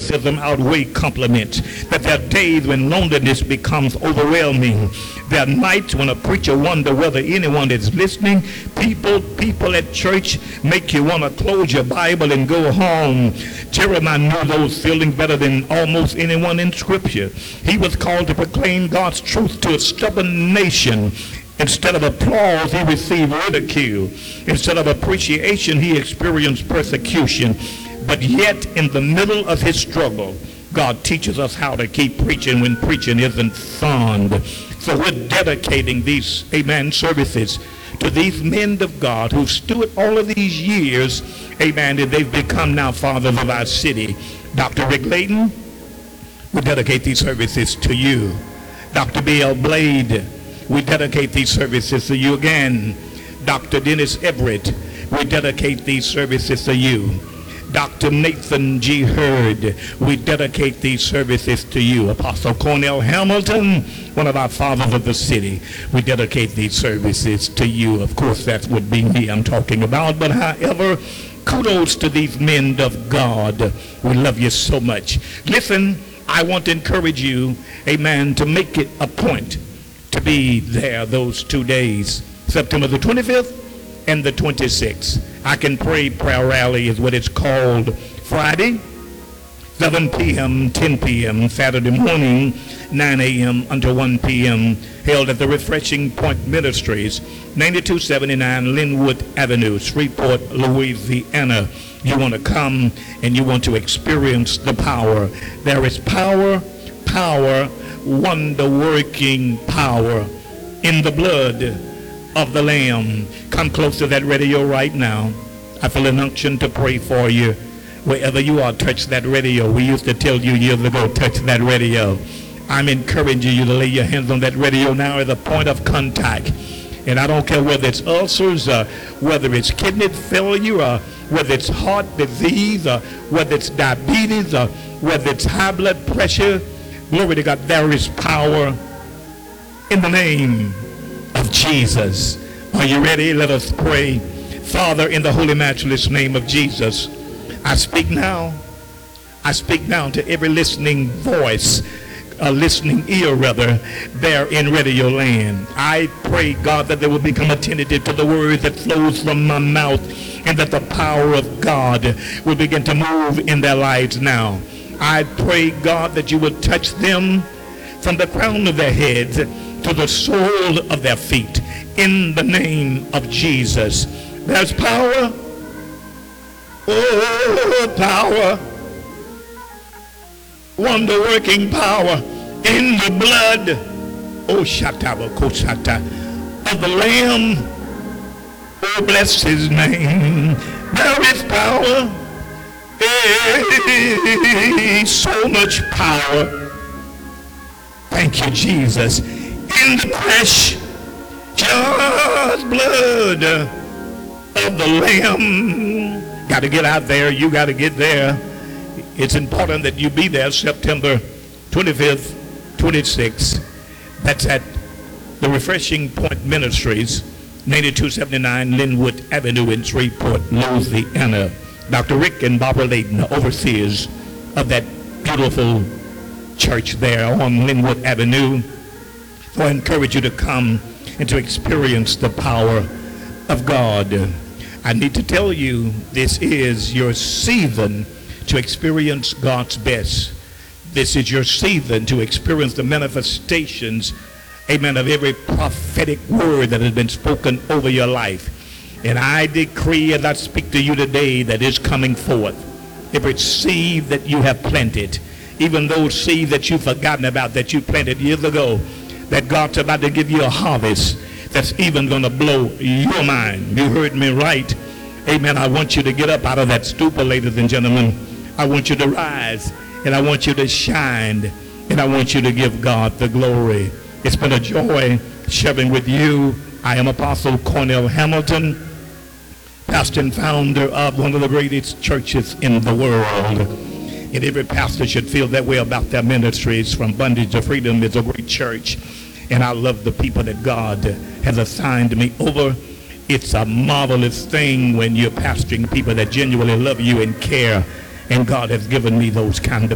criticism outweigh compliments, that there are days when loneliness becomes overwhelming. There are nights when a preacher wonder whether anyone is listening. People at church make you want to close your Bible and go home. Jeremiah knew those feelings better than almost anyone in Scripture. He was called to proclaim God's truth to a stubborn nation. Instead of applause, he received ridicule. Instead of appreciation, he experienced persecution. But yet, in the middle of his struggle, God teaches us how to keep preaching when preaching isn't fun. So we're dedicating these, amen, services to these men of God who stood all of these years, amen, and they've become now fathers of our city. Dr. Rick Layton, we dedicate these services to you. Dr. B.L. Blade, we dedicate these services to you again. Dr. Dennis Everett, we dedicate these services to you. Dr. Nathan G. Hurd, we dedicate these services to you. Apostle Cornell Hamilton, one of our fathers of the city, we dedicate these services to you. Of course, that would be me I'm talking about, but however, kudos to these men of God. We love you so much. Listen, I want to encourage you, amen, to make it a point to be there those 2 days, September the 25th and the 26th. I Can Pray Prayer Rally is what it's called. Friday, 7 p.m., 10 p.m., Saturday morning, 9 a.m. until 1 p.m., held at the Refreshing Point Ministries, 9279 Linwood Avenue, Shreveport, Louisiana. You want to come and you want to experience the power. There is power, wonder-working power in the blood of the Lamb. Come close to that radio right now. I feel an unction to pray for you. Wherever you are, touch that radio. We used to tell you years ago, touch that radio. I'm encouraging you to lay your hands on that radio now as a point of contact. And I don't care whether it's ulcers, whether it's kidney failure, whether it's heart disease, whether it's diabetes, whether it's high blood pressure. Glory to God, there is power in the name of Jesus. Are you ready? Let us pray. Father, in the holy matchless name of Jesus, I speak now to every listening voice, a listening ear rather, there in radio land. I pray, God, that they will become attentive to the word that flows from my mouth, and that the power of God will begin to move in their lives now. I pray, God, that you will touch them from the crown of their heads to the sole of their feet, in the name of Jesus. There's power, oh, power, wonder-working power in the blood, oh, shatabakosata, of the Lamb. Oh, bless his name. There is power, so much power. Thank you, Jesus. In the precious blood of the Lamb. Got to get out there. You got to get there. It's important that you be there September 25th, 26th. That's at the Refreshing Point Ministries, 9279 Linwood Avenue in Shreveport, Louisiana. Dr. Rick and Barbara Layton, the overseers of that beautiful church there on Linwood Avenue. So I encourage you to come and to experience the power of God. I need to tell you, this is your season to experience God's best. This is your season to experience the manifestations, amen, of every prophetic word that has been spoken over your life. And I decree and I speak to you today that is coming forth. Every seed that you have planted, even those seeds that you've forgotten about that you planted years ago, that God's about to give you a harvest that's even going to blow your mind. You heard me right. Amen. I want you to get up out of that stupor, ladies and gentlemen. I want you to rise, and I want you to shine, and I want you to give God the glory. It's been a joy sharing with you. I am Apostle Cornell Hamilton, pastor and founder of one of the greatest churches in the world. And every pastor should feel that way about their ministries. From Bondage to Freedom is a great church. And I love the people that God has assigned me over. It's a marvelous thing when you're pastoring people that genuinely love you and care. And God has given me those kind of